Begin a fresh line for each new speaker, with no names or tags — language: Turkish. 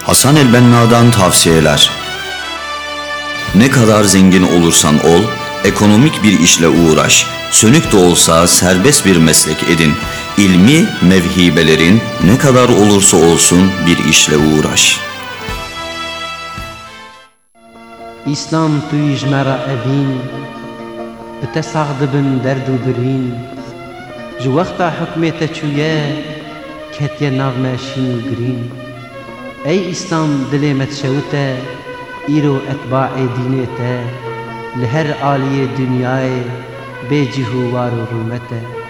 Hasan el-Benna'dan tavsiyeler. Ne kadar zengin olursan ol, ekonomik bir işle uğraş. Sönük de olsa serbest bir meslek edin. İlmi mevhibelerin ne kadar olursa olsun bir işle uğraş.
İslam tuyiş mera evin, bite sağdıbın derdu birin. Ji vexta hükmete çüye, ketiye navme şin girin. Ey İslam dilê me şewite, îro etbaê dînê te, li her aliyê dünyayê bê cih û war û rûmete.